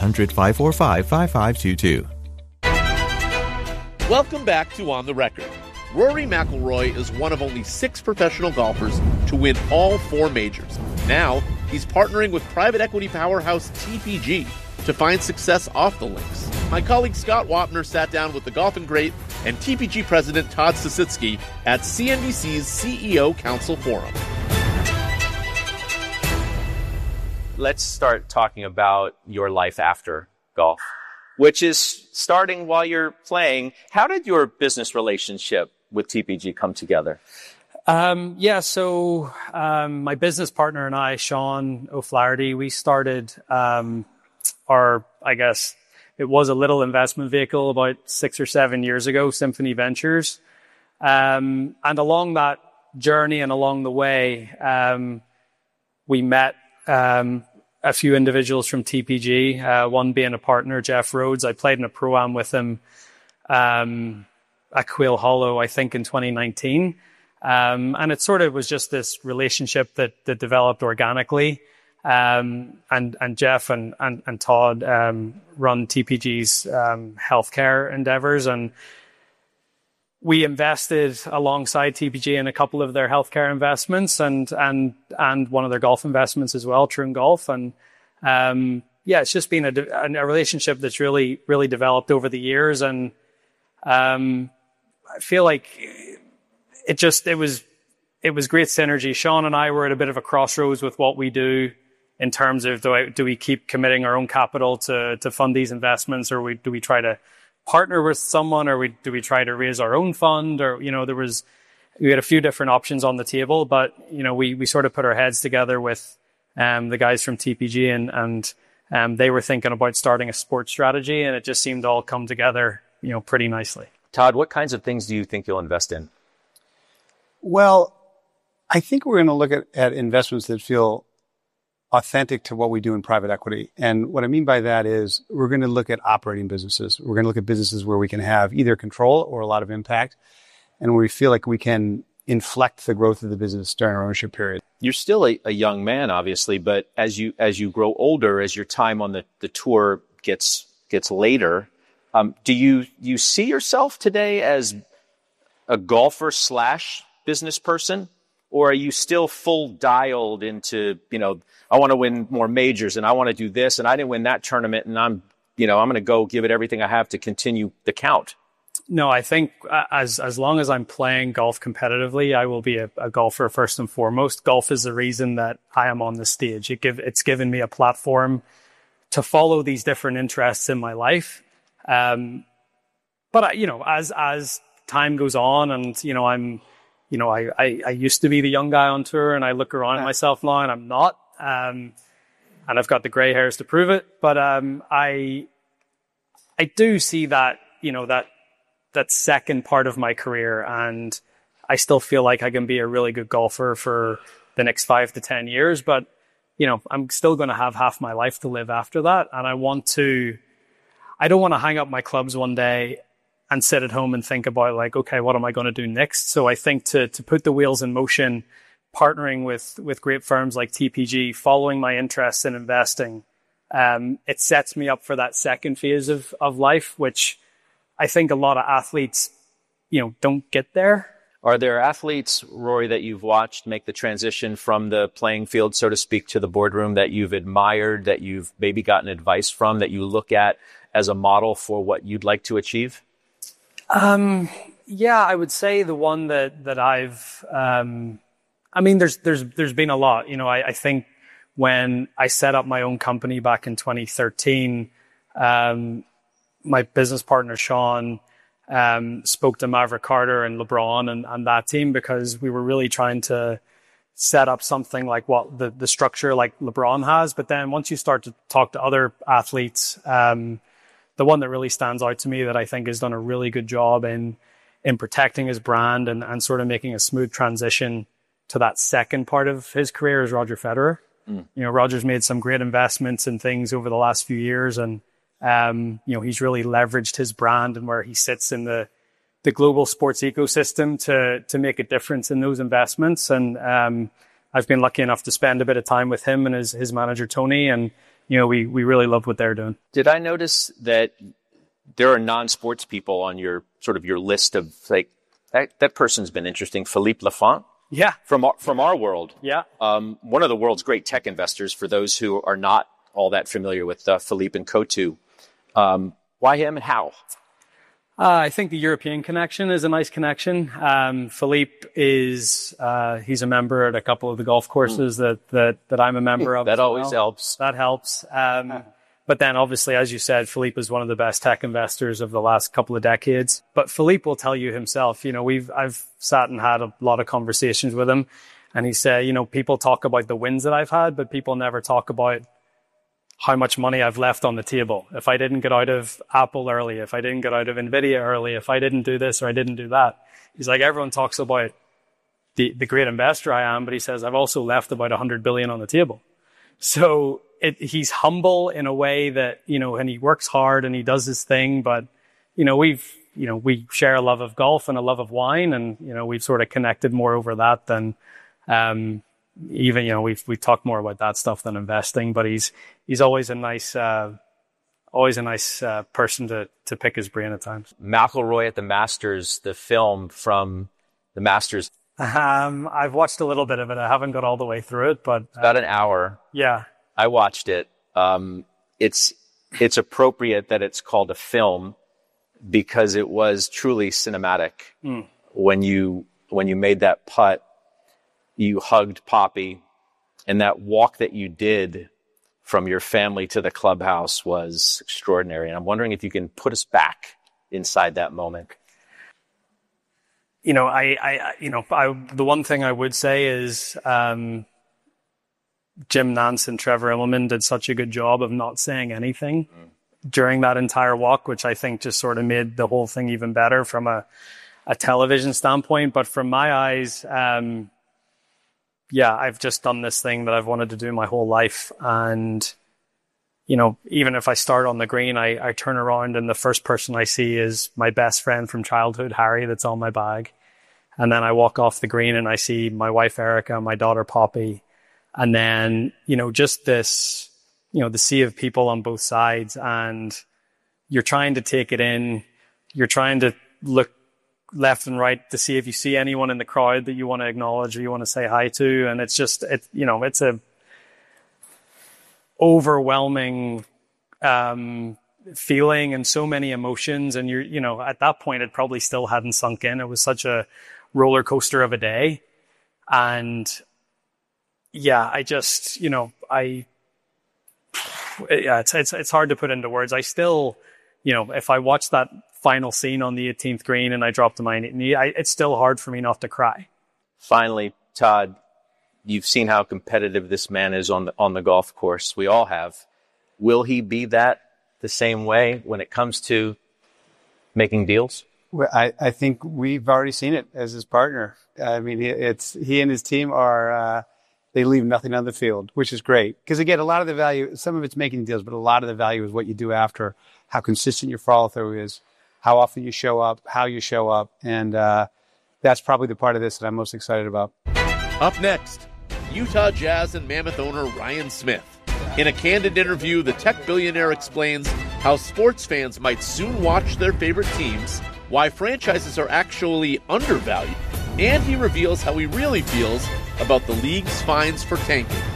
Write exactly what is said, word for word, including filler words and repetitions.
hundred, five four five, five five two two. Welcome back to On the Record. Rory McIlroy is one of only six professional golfers to win all four majors. Now, he's partnering with private equity powerhouse T P G to find success off the links. My colleague Scott Wapner sat down with the golfing great and T P G president Todd Sisitsky at C N B C's C E O Council Forum. Let's start talking about your life after golf, which is starting while you're playing. How did your business relationship with T P G come together? Um, yeah, so um, my business partner and I, Sean O'Flaherty, we started um, our, I guess, it was a little investment vehicle about six or seven years ago, Symphony Ventures. Um, and along that journey and along the way, um, we met um, a few individuals from T P G, uh, one being a partner, Jeff Rhodes. I played in a pro-am with him um, at Quail Hollow, I think, in twenty nineteen. Um, and it sort of was just this relationship that, that developed organically. Um, and, and Jeff and, and, and Todd um, run T P G's um, healthcare endeavors. And we invested alongside T P G in a couple of their healthcare investments and and and one of their golf investments as well, Troon Golf. And um, yeah, it's just been a, a relationship that's really, really developed over the years. And um, I feel like it just, it was, it was great synergy. Sean and I were at a bit of a crossroads with what we do in terms of, do, I, do we keep committing our own capital to, to fund these investments, or we, do we try to partner with someone, or we, do we try to raise our own fund? Or, you know, there was, we had a few different options on the table, but, you know, we, we sort of put our heads together with um, the guys from T P G, and, and um, they were thinking about starting a sports strategy, and it just seemed to all come together, you know, pretty nicely. Todd, what kinds of things do you think you'll invest in? Well, I think we're going to look at, at investments that feel authentic to what we do in private equity. And what I mean by that is we're going to look at operating businesses. We're going to look at businesses where we can have either control or a lot of impact, and where we feel like we can inflect the growth of the business during our ownership period. You're still a, a young man, obviously, but as you as you grow older, as your time on the, the tour gets gets later, um, do you you see yourself today as a golfer slash business person? Or are you still full dialed into, you know, I want to win more majors and I want to do this and I didn't win that tournament and I'm, you know, I'm going to go give it everything I have to continue the count? No, I think as as long as I'm playing golf competitively, I will be a, a golfer first and foremost. Golf is the reason that I am on the stage. It give it's given me a platform to follow these different interests in my life. Um, but I, you know, as as time goes on, and you know, I'm. You know, I, I, I used to be the young guy on tour, and I look around at myself now and I'm not. Um, and I've got the gray hairs to prove it. But um, I I do see that, you know, that that second part of my career, and I still feel like I can be a really good golfer for the next five to ten years. But, you know, I'm still going to have half my life to live after that. And I want to, I don't want to hang up my clubs one day and sit at home and think about like, okay, what am I going to do next? So I think to to put the wheels in motion, partnering with with great firms like T P G, following my interests in investing, um, it sets me up for that second phase of of life, which I think a lot of athletes, you know, don't get there. Are there athletes, Rory, that you've watched make the transition from the playing field, so to speak, to the boardroom that you've admired, that you've maybe gotten advice from, that you look at as a model for what you'd like to achieve? Um, yeah, I would say the one that, that I've, um, I mean, there's, there's, there's been a lot, you know, I, I think when I set up my own company back in twenty thirteen, um, my business partner, Sean, um, spoke to Maverick Carter and LeBron and, and that team, because we were really trying to set up something like what the, the structure like LeBron has. But then once you start to talk to other athletes, um, the one that really stands out to me that I think has done a really good job in in protecting his brand and, and sort of making a smooth transition to that second part of his career is Roger Federer. Mm. You know, Roger's made some great investments and things over the last few years, and um, you know, he's really leveraged his brand and where he sits in the the global sports ecosystem to to make a difference in those investments. And um, I've been lucky enough to spend a bit of time with him and his his manager Tony, and you know, we, we really love what they're doing. Did I notice that there are non-sports people on your sort of your list of like, that, that person's been interesting. Philippe Lafont. Yeah. From our, from our world. Yeah. Um, one of the world's great tech investors for those who are not all that familiar with uh, Philippe and Coatue. Um, why him and how? Uh, I think the European connection is a nice connection. Um, Philippe is, uh, he's a member at a couple of the golf courses mm. that, that, that I'm a member of. That always well. helps. That helps. Um, but then obviously, as you said, Philippe is one of the best tech investors of the last couple of decades. But Philippe will tell you himself, you know, we've, I've sat and had a lot of conversations with him, and he said, you know, people talk about the wins that I've had, but people never talk about how much money I've left on the table. If I didn't get out of Apple early, if I didn't get out of Nvidia early, if I didn't do this or I didn't do that. He's like, everyone talks about the, the great investor I am, but he says, I've also left about a hundred billion on the table. So it, he's humble in a way that, you know, and he works hard and he does his thing, but, you know, we've, you know, we share a love of golf and a love of wine, and, you know, we've sort of connected more over that than, um, even, you know, we've, we've talked more about that stuff than investing, but he's, he's always a nice, uh, always a nice, uh, person to, to pick his brain at times. McIlroy at the Masters, the film from the Masters. Um, I've watched a little bit of it. I haven't got all the way through it, but. It's about an hour. Yeah. I watched it. Um, it's, it's appropriate that it's called a film because it was truly cinematic. Mm. When you, when you made that putt, you hugged Poppy, and that walk that you did from your family to the clubhouse was extraordinary. And I'm wondering if you can put us back inside that moment. You know, I, I, you know, I, the one thing I would say is, um, Jim Nantz and Trevor Immelman did such a good job of not saying anything mm. during that entire walk, which I think just sort of made the whole thing even better from a, a television standpoint. But from my eyes, um, yeah, I've just done this thing that I've wanted to do my whole life. And, you know, even if I start on the green, I, I turn around and the first person I see is my best friend from childhood, Harry, that's on my bag. And then I walk off the green and I see my wife, Erica, my daughter, Poppy. And then, you know, just this, you know, the sea of people on both sides, and you're trying to take it in. You're trying to look left and right to see if you see anyone in the crowd that you want to acknowledge or you want to say hi to. And it's just, it, you know, it's a overwhelming, um, feeling and so many emotions. And you're, you know, at that point, it probably still hadn't sunk in. It was such a roller coaster of a day. And yeah, I just, you know, I, yeah, it's, it's, it's hard to put into words. I still, you know, if I watch that final scene on the eighteenth green and I drop to my knee, I, it's still hard for me not to cry. Finally, Todd, you've seen how competitive this man is on the, on the golf course. We all have. Will he be that the same way when it comes to making deals? Well, I, I think we've already seen it as his partner. I mean, it's, he and his team are, uh, they leave nothing on the field, which is great. Because again, a lot of the value, some of it's making deals, but a lot of the value is what you do after, how consistent your follow through is, how often you show up, how you show up. And uh, that's probably the part of this that I'm most excited about. Up next, Utah Jazz and Mammoth owner Ryan Smith. In a candid interview, the tech billionaire explains how sports fans might soon watch their favorite teams, why franchises are actually undervalued, and he reveals how he really feels about the league's fines for tanking.